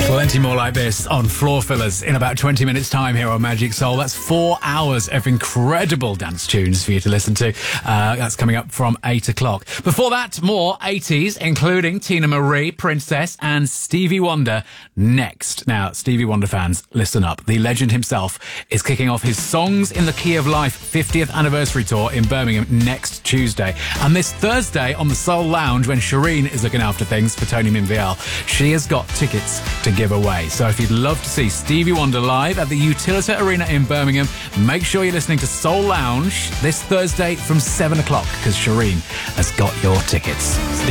Plenty more like this on Floor Fillers in about 20 minutes' time here on Magic Soul. That's 4 hours of incredible dance tunes for you to listen to. That's coming up from 8 o'clock. Before that, more 80s, including Tina Marie, Princess, and Stevie Wonder next. Now, Stevie Wonder fans, listen up. The legend himself is kicking off his Songs in the Key of Life 50th anniversary tour in Birmingham next Tuesday. And this Thursday on the Soul Lounge, when Shireen is looking after things for Tony Minviel, she has got tickets to give away. So if you'd love to see Stevie Wonder live at the Utilita Arena in Birmingham, make sure you're listening to Soul Lounge this Thursday from 7 o'clock, because Shireen has got your tickets.